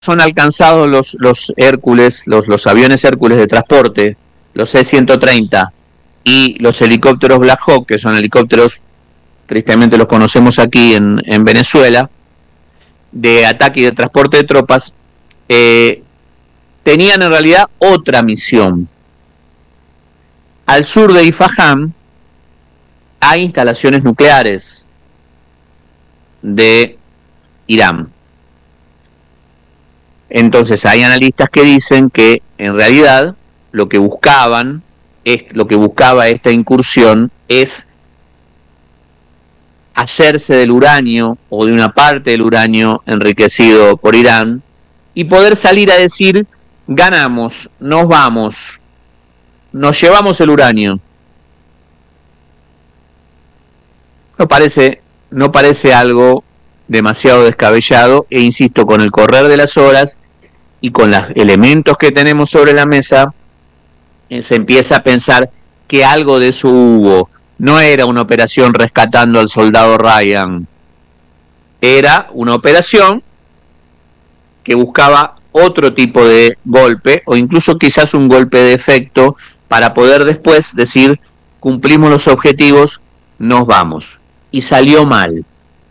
son alcanzados los Hércules, los aviones Hércules de transporte, los C-130 y los helicópteros Black Hawk, que son helicópteros, tristemente los conocemos aquí en Venezuela, de ataque y de transporte de tropas, tenían en realidad otra misión. Al sur de Isfahán hay instalaciones nucleares de Irán. Entonces hay analistas que dicen que en realidad lo que buscaba esta incursión es hacerse del uranio o de una parte del uranio enriquecido por Irán y poder salir a decir: ganamos, nos vamos, nos llevamos el uranio. No parece algo demasiado descabellado, e insisto, con el correr de las horas y con los elementos que tenemos sobre la mesa, se empieza a pensar que algo de eso hubo. No era una operación rescatando al soldado Ryan, era una operación que buscaba otro tipo de golpe, o incluso quizás un golpe de efecto, para poder después decir: cumplimos los objetivos, nos vamos. Y salió mal.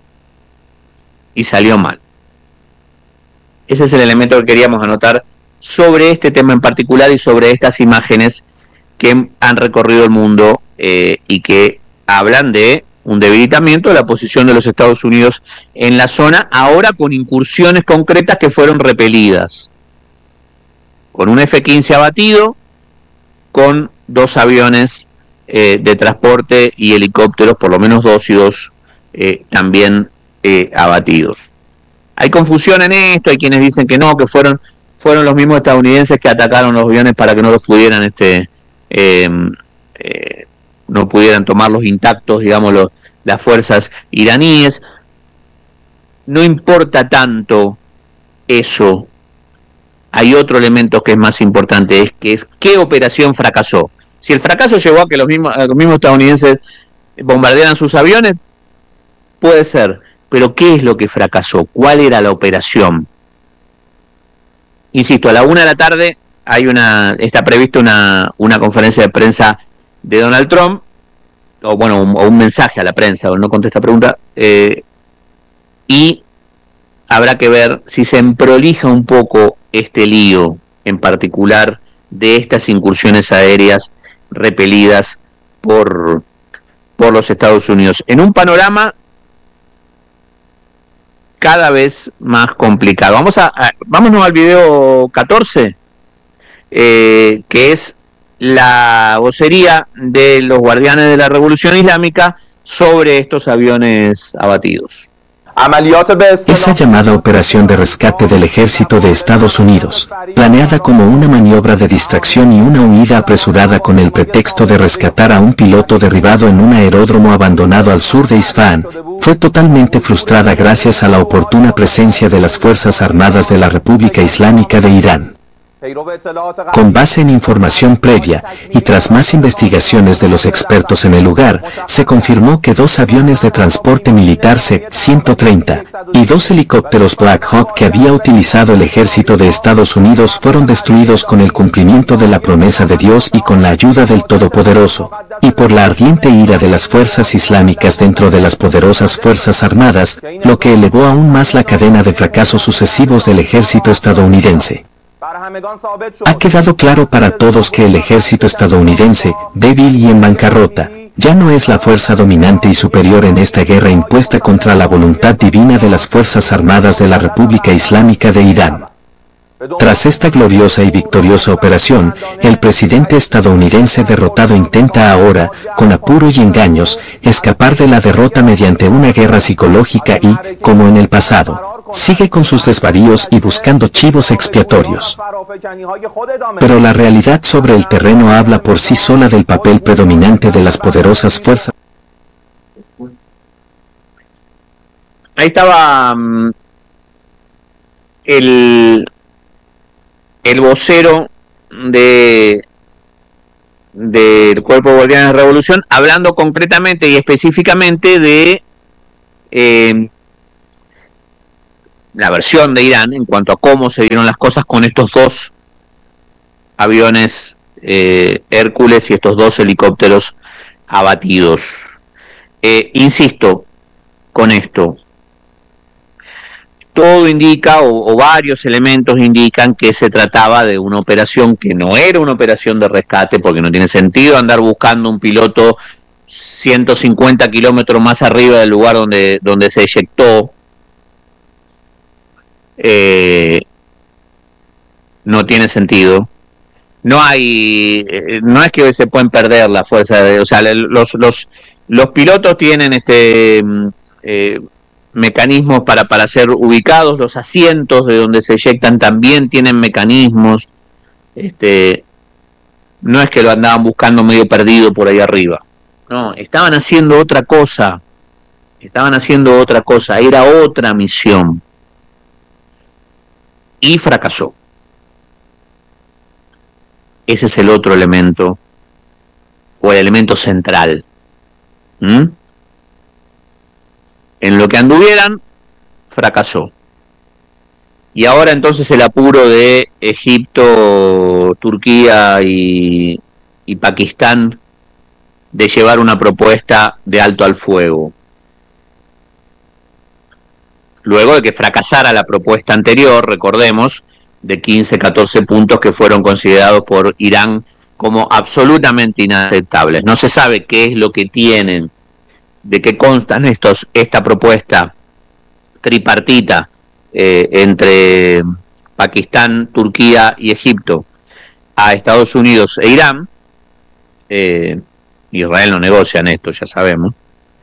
Y salió mal. Ese es el elemento que queríamos anotar sobre este tema en particular y sobre estas imágenes que han recorrido el mundo y que hablan de un debilitamiento de la posición de los Estados Unidos en la zona, ahora con incursiones concretas que fueron repelidas, con un F-15 abatido, con 2 aviones de transporte y helicópteros, por lo menos 2 y 2 también abatidos. Hay confusión en esto, hay quienes dicen que no, que fueron los mismos estadounidenses que atacaron los aviones para que no los pudieran no pudieran tomarlos intactos, digamos, las fuerzas iraníes. No importa tanto eso. Hay otro elemento que es más importante, que es qué operación fracasó. Si el fracaso llevó a que los mismos estadounidenses bombardearan sus aviones, puede ser, pero ¿qué es lo que fracasó? ¿Cuál era la operación? Insisto, a la 1 de la tarde está prevista una conferencia de prensa de Donald Trump, o un mensaje a la prensa, o no contesta pregunta, y habrá que ver si se emprolija un poco este lío, en particular de estas incursiones aéreas repelidas por los Estados Unidos, en un panorama cada vez más complicado. Vámonos al video 14, que es la vocería de los guardianes de la Revolución Islámica sobre estos aviones abatidos. Esa llamada operación de rescate del ejército de Estados Unidos, planeada como una maniobra de distracción y una huida apresurada con el pretexto de rescatar a un piloto derribado en un aeródromo abandonado al sur de Isfahán, fue totalmente frustrada gracias a la oportuna presencia de las Fuerzas Armadas de la República Islámica de Irán. Con base en información previa, y tras más investigaciones de los expertos en el lugar, se confirmó que 2 aviones de transporte militar C-130 y 2 helicópteros Black Hawk que había utilizado el ejército de Estados Unidos fueron destruidos con el cumplimiento de la promesa de Dios y con la ayuda del Todopoderoso, y por la ardiente ira de las fuerzas islámicas dentro de las poderosas Fuerzas Armadas, lo que elevó aún más la cadena de fracasos sucesivos del ejército estadounidense. Ha quedado claro para todos que el ejército estadounidense, débil y en bancarrota, ya no es la fuerza dominante y superior en esta guerra impuesta contra la voluntad divina de las Fuerzas Armadas de la República Islámica de Irán. Tras esta gloriosa y victoriosa operación, el presidente estadounidense derrotado intenta ahora, con apuro y engaños, escapar de la derrota mediante una guerra psicológica y, como en el pasado, sigue con sus desvaríos y buscando chivos expiatorios. Pero la realidad sobre el terreno habla por sí sola del papel predominante de las poderosas fuerzas. Ahí estaba el vocero del Cuerpo de Guardianes de Revolución, hablando concretamente y específicamente de la versión de Irán en cuanto a cómo se dieron las cosas con estos dos aviones Hércules y estos dos helicópteros abatidos. Insisto con esto, todo indica, o varios elementos indican que se trataba de una operación que no era una operación de rescate, porque no tiene sentido andar buscando un piloto 150 kilómetros más arriba del lugar donde se eyectó. No tiene sentido. No es que se pueden perder la fuerza o sea, los pilotos tienen mecanismos para ser ubicados, los asientos de donde se eyectan también tienen mecanismos. No es que lo andaban buscando medio perdido por ahí arriba. No, estaban haciendo otra cosa. Era otra misión. Y fracasó. Ese es el otro elemento, o el elemento central. En lo que anduvieran, fracasó. Y ahora entonces el apuro de Egipto, Turquía y Pakistán de llevar una propuesta de alto al fuego. Luego de que fracasara la propuesta anterior, recordemos, de 15, 14 puntos que fueron considerados por Irán como absolutamente inaceptables. No se sabe qué es lo que tienen, de qué constan esta propuesta tripartita entre Pakistán, Turquía y Egipto a Estados Unidos e Irán. Israel no negocia en esto, ya sabemos.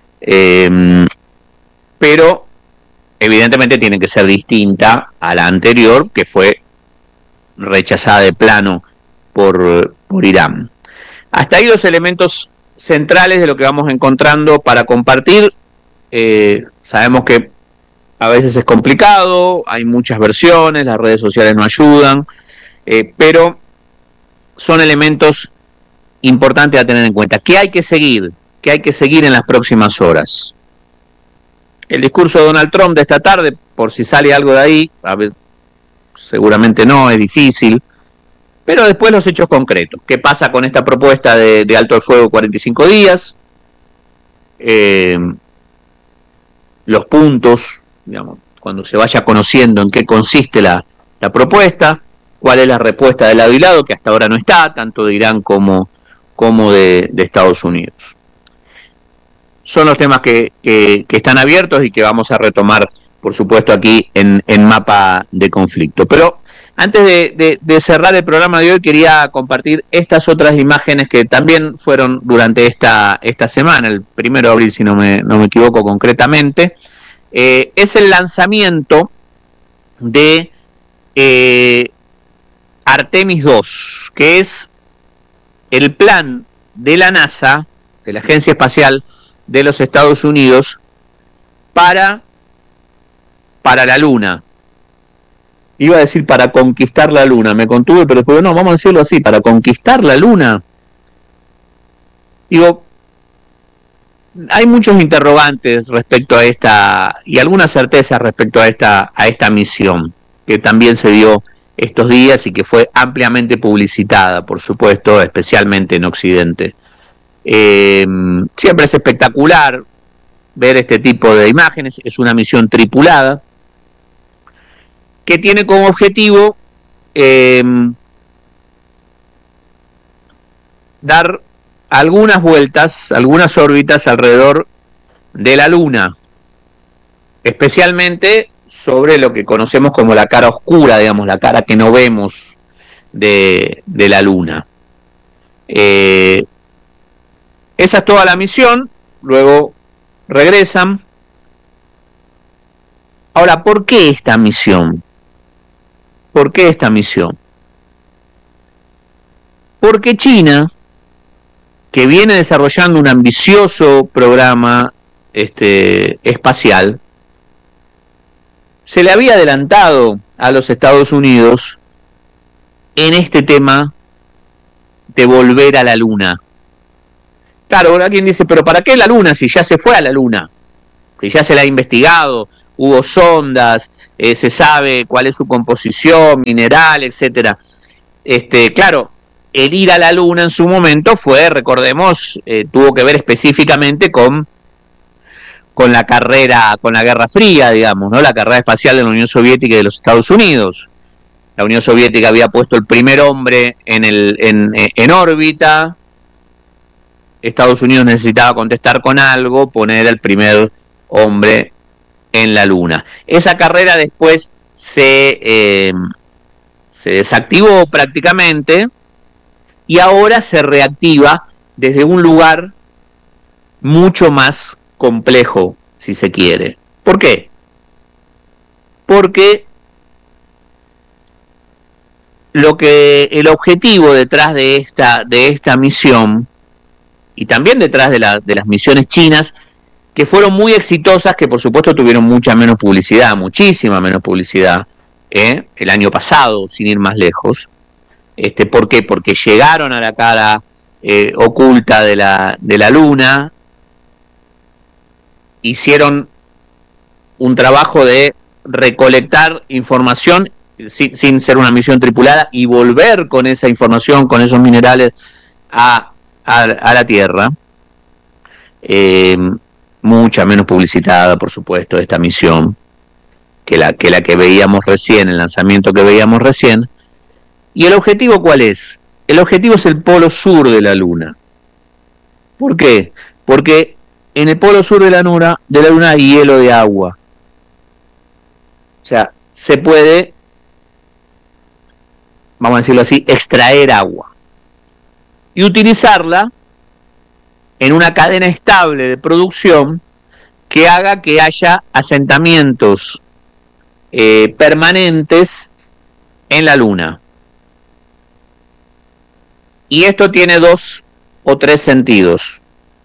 Pero evidentemente tiene que ser distinta a la anterior, que fue rechazada de plano por Irán. Hasta ahí los elementos centrales de lo que vamos encontrando para compartir. Sabemos que a veces es complicado, hay muchas versiones, las redes sociales no ayudan, pero son elementos importantes a tener en cuenta. ¿Qué hay que seguir? ¿Qué hay que seguir en las próximas horas? El discurso de Donald Trump de esta tarde, por si sale algo de ahí, a ver, seguramente no, es difícil, pero después los hechos concretos. ¿Qué pasa con esta propuesta de alto al fuego 45 días? Los puntos, digamos, cuando se vaya conociendo en qué consiste la propuesta, cuál es la respuesta de lado y lado, que hasta ahora no está, tanto de Irán como de Estados Unidos. Son los temas que están abiertos y que vamos a retomar, por supuesto, aquí en Mapa de Conflicto. Pero antes de cerrar el programa de hoy, quería compartir estas otras imágenes que también fueron durante esta semana, el 1 de abril, si no me equivoco concretamente. Es el lanzamiento de Artemis 2, que es el plan de la NASA, de la Agencia Espacial de los Estados Unidos, para la Luna. Iba a decir para conquistar la Luna, me contuve, pero después no, vamos a decirlo así, para conquistar la Luna. Digo, hay muchos interrogantes respecto a esta, y algunas certezas respecto a esta misión, que también se dio estos días y que fue ampliamente publicitada, por supuesto, especialmente en Occidente. Siempre es espectacular ver este tipo de imágenes. Es una misión tripulada que tiene como objetivo dar algunas vueltas, algunas órbitas alrededor de la Luna, especialmente sobre lo que conocemos como la cara oscura, digamos, la cara que no vemos de la Luna. Esa es toda la misión, luego regresan. Ahora, ¿por qué esta misión? ¿Por qué esta misión? Porque China, que viene desarrollando un ambicioso programa espacial, se le había adelantado a los Estados Unidos en este tema de volver a la Luna. Claro, ahora quien dice, pero ¿para qué la Luna si ya se fue a la Luna? Si ya se la ha investigado, hubo sondas, se sabe cuál es su composición, mineral, etcétera. Claro, el ir a la Luna en su momento fue, recordemos, tuvo que ver específicamente con la carrera, con la Guerra Fría, digamos, ¿no? La carrera espacial de la Unión Soviética y de los Estados Unidos. La Unión Soviética había puesto el primer hombre en órbita. Estados Unidos necesitaba contestar con algo, poner el primer hombre en la Luna. Esa carrera después se desactivó prácticamente y ahora se reactiva desde un lugar mucho más complejo, si se quiere. ¿Por qué? Porque el objetivo detrás de esta misión, y también detrás de las misiones chinas, que fueron muy exitosas, que por supuesto tuvieron mucha menos publicidad, muchísima menos publicidad, el año pasado, sin ir más lejos. ¿Por qué? Porque llegaron a la cara oculta de la Luna, hicieron un trabajo de recolectar información sin ser una misión tripulada y volver con esa información, con esos minerales a la Tierra. Mucha menos publicitada, por supuesto, esta misión que la que veíamos recién, el lanzamiento que veíamos recién. ¿Y el objetivo cuál es? El objetivo es el polo sur de la Luna. ¿Por qué? Porque en el polo sur de la Luna hay hielo de agua. O sea, se puede, vamos a decirlo así, extraer agua y utilizarla en una cadena estable de producción que haga que haya asentamientos permanentes en la Luna. Y esto tiene 2 o 3 sentidos.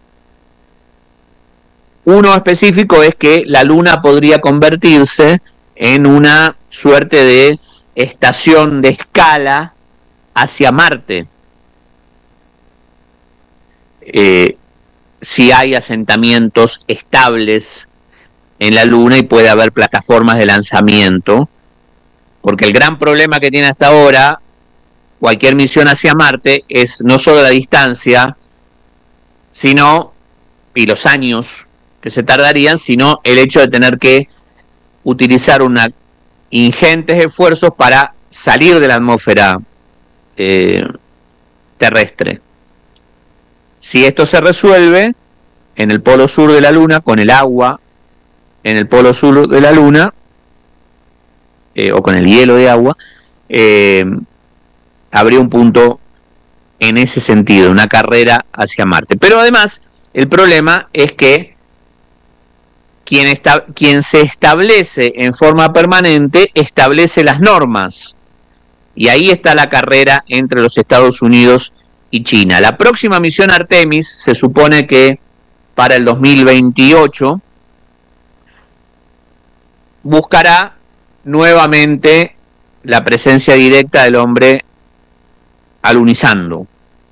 Uno específico es que la Luna podría convertirse en una suerte de estación de escala hacia Marte. Si hay asentamientos estables en la Luna y puede haber plataformas de lanzamiento, porque el gran problema que tiene hasta ahora cualquier misión hacia Marte es no solo la distancia, sino, y los años que se tardarían, sino el hecho de tener que utilizar ingentes esfuerzos para salir de la atmósfera terrestre. Si esto se resuelve en el polo sur de la Luna, con el agua en el polo sur de la Luna, o con el hielo de agua, habría un punto en ese sentido, una carrera hacia Marte. Pero además, el problema es que quien se establece en forma permanente establece las normas. Y ahí está la carrera entre los Estados Unidos y China. La próxima misión Artemis se supone que para el 2028 buscará nuevamente la presencia directa del hombre alunizando.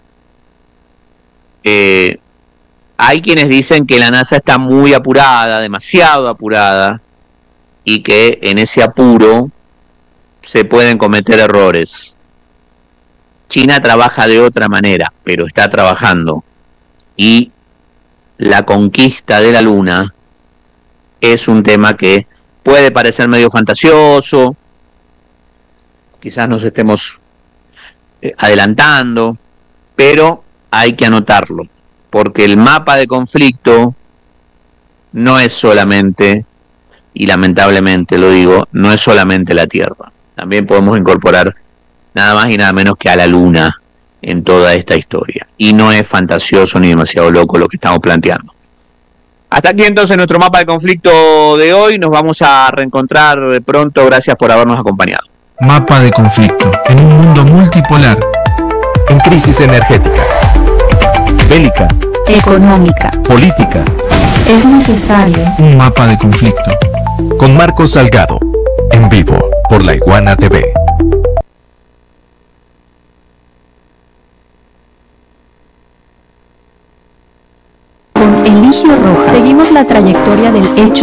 Hay quienes dicen que la NASA está muy apurada, demasiado apurada, y que en ese apuro se pueden cometer errores. China trabaja de otra manera, pero está trabajando. Y la conquista de la Luna es un tema que puede parecer medio fantasioso, quizás nos estemos adelantando, pero hay que anotarlo, porque el mapa de conflicto no es solamente, y lamentablemente lo digo, no es solamente la Tierra. También podemos incorporar nada más y nada menos que a la Luna en toda esta historia. Y no es fantasioso ni demasiado loco lo que estamos planteando. Hasta aquí entonces nuestro mapa de conflicto de hoy. Nos vamos a reencontrar pronto. Gracias por habernos acompañado. Mapa de conflicto en un mundo multipolar. En crisis energética, bélica, económica, política. Es necesario un mapa de conflicto. Con Marcos Salgado, en vivo por La Iguana TV. con Eligio Rojas. Seguimos la trayectoria del hecho